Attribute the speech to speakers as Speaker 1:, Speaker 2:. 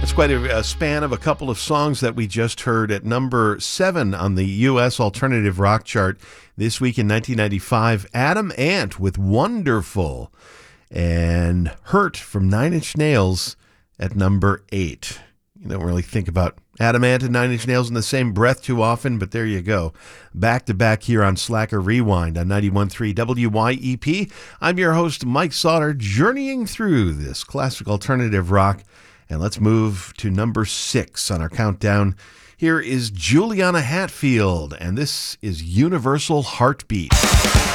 Speaker 1: It's quite a span of a couple of songs that we just heard. At number 7 on the U.S. alternative rock chart this week in 1995, Adam Ant with Wonderful, and Hurt from Nine Inch Nails at number 8. You don't really think about Adam Ant and Nine Inch Nails in the same breath too often, but there you go. Back to back here on Slacker Rewind on 91.3 WYEP. I'm your host, Mike Sauter, journeying through this classic alternative rock. And let's move to number 6 on our countdown. Here is Juliana Hatfield, and this is Universal Heartbeat.